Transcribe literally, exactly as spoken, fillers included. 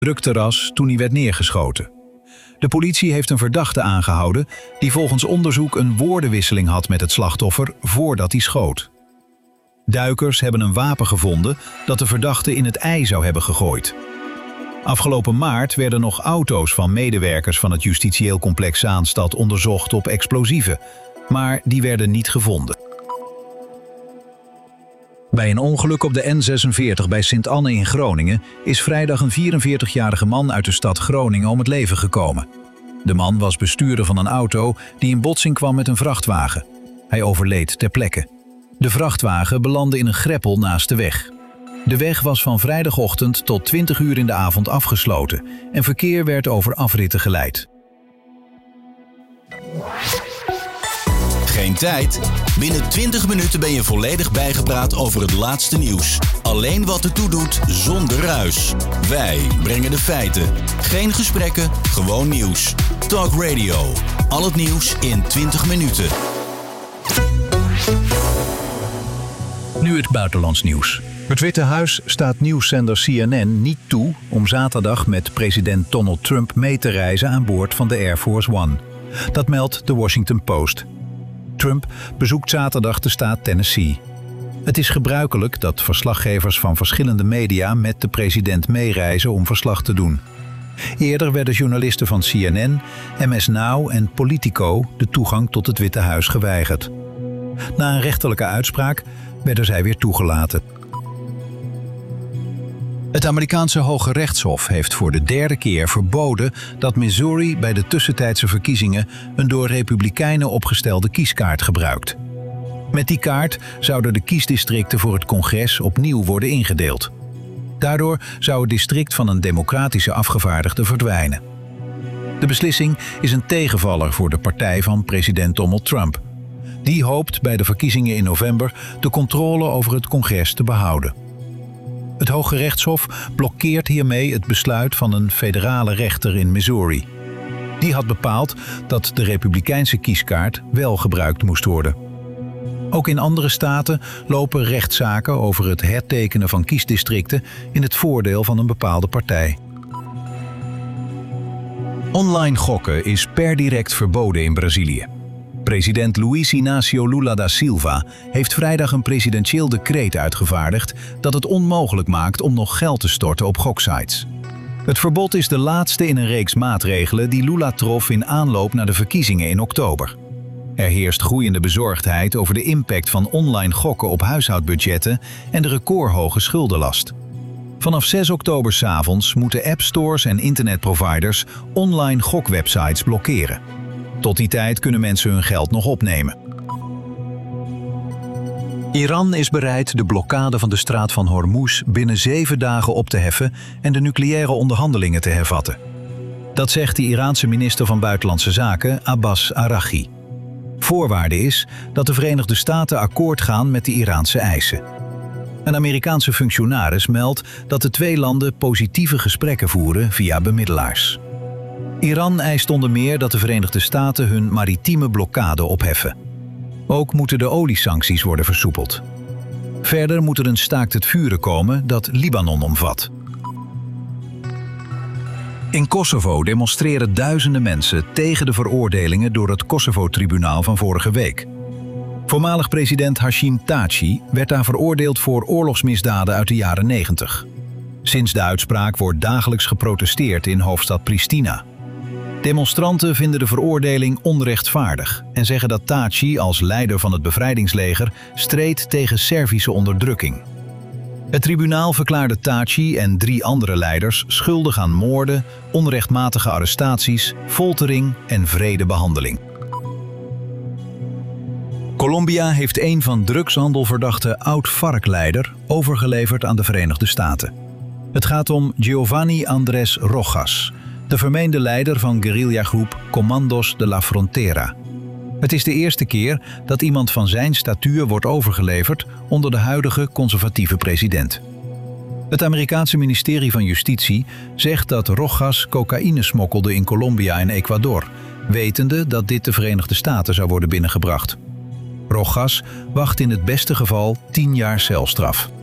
drukterras toen hij werd neergeschoten. De politie heeft een verdachte aangehouden die volgens onderzoek een woordenwisseling had met het slachtoffer voordat hij schoot. Duikers hebben een wapen gevonden dat de verdachte in het ij zou hebben gegooid. Afgelopen maart werden nog auto's van medewerkers van het justitieel complex Zaanstad onderzocht op explosieven, maar die werden niet gevonden. Bij een ongeluk op de N zesenveertig bij Sint-Anne in Groningen is vrijdag een vierenveertigjarige man uit de stad Groningen om het leven gekomen. De man was bestuurder van een auto die in botsing kwam met een vrachtwagen. Hij overleed ter plekke. De vrachtwagen belandde in een greppel naast de weg. De weg was van vrijdagochtend tot twintig uur in de avond afgesloten en verkeer werd over afritten geleid. Geen tijd? Binnen twintig minuten ben je volledig bijgepraat over het laatste nieuws. Alleen wat ertoe doet, zonder ruis. Wij brengen de feiten. Geen gesprekken, gewoon nieuws. Talk Radio. Al het nieuws in twintig minuten. Nu het buitenlands nieuws. Het Witte Huis staat nieuwszender C N N niet toe om zaterdag met president Donald Trump mee te reizen aan boord van de Air Force One. Dat meldt de Washington Post. Trump bezoekt zaterdag de staat Tennessee. Het is gebruikelijk dat verslaggevers van verschillende media met de president meereizen om verslag te doen. Eerder werden journalisten van C N N, M S Now en Politico de toegang tot het Witte Huis geweigerd. Na een rechterlijke uitspraak werden zij weer toegelaten. Het Amerikaanse Hoge Rechtshof heeft voor de derde keer verboden dat Missouri bij de tussentijdse verkiezingen een door Republikeinen opgestelde kieskaart gebruikt. Met die kaart zouden de kiesdistricten voor het congres opnieuw worden ingedeeld. Daardoor zou het district van een democratische afgevaardigde verdwijnen. De beslissing is een tegenvaller voor de partij van president Donald Trump. Die hoopt bij de verkiezingen in november de controle over het congres te behouden. Het Hoge Rechtshof blokkeert hiermee het besluit van een federale rechter in Missouri. Die had bepaald dat de republikeinse kieskaart wel gebruikt moest worden. Ook in andere staten lopen rechtszaken over het hertekenen van kiesdistricten in het voordeel van een bepaalde partij. Online gokken is per direct verboden in Brazilië. President Luiz Inácio Lula da Silva heeft vrijdag een presidentieel decreet uitgevaardigd dat het onmogelijk maakt om nog geld te storten op goksites. Het verbod is de laatste in een reeks maatregelen die Lula trof in aanloop naar de verkiezingen in oktober. Er heerst groeiende bezorgdheid over de impact van online gokken op huishoudbudgetten en de recordhoge schuldenlast. Vanaf zes oktober 's avonds moeten appstores en internetproviders online gokwebsites blokkeren. Tot die tijd kunnen mensen hun geld nog opnemen. Iran is bereid de blokkade van de straat van Hormuz binnen zeven dagen op te heffen en de nucleaire onderhandelingen te hervatten. Dat zegt de Iraanse minister van Buitenlandse Zaken, Abbas Araghchi. Voorwaarde is dat de Verenigde Staten akkoord gaan met de Iraanse eisen. Een Amerikaanse functionaris meldt dat de twee landen positieve gesprekken voeren via bemiddelaars. Iran eist onder meer dat de Verenigde Staten hun maritieme blokkade opheffen. Ook moeten de oliesancties worden versoepeld. Verder moet er een staakt het vuren komen dat Libanon omvat. In Kosovo demonstreren duizenden mensen tegen de veroordelingen door het Kosovo-tribunaal van vorige week. Voormalig president Hashim Thaçi werd daar veroordeeld voor oorlogsmisdaden uit de jaren negentig. Sinds de uitspraak wordt dagelijks geprotesteerd in hoofdstad Pristina. Demonstranten vinden de veroordeling onrechtvaardig en zeggen dat Thaçi als leider van het bevrijdingsleger streed tegen Servische onderdrukking. Het tribunaal verklaarde Thaçi en drie andere leiders schuldig aan moorden, onrechtmatige arrestaties, foltering en wrede behandeling. Colombia heeft een van drugshandelverdachte oud-FARC-leider overgeleverd aan de Verenigde Staten. Het gaat om Giovanni Andrés Rojas, de vermeende leider van guerrillagroep Comandos de la Frontera. Het is de eerste keer dat iemand van zijn statuur wordt overgeleverd onder de huidige conservatieve president. Het Amerikaanse ministerie van Justitie zegt dat Rojas cocaïne smokkelde in Colombia en Ecuador, wetende dat dit de Verenigde Staten zou worden binnengebracht. Rojas wacht in het beste geval tien jaar celstraf.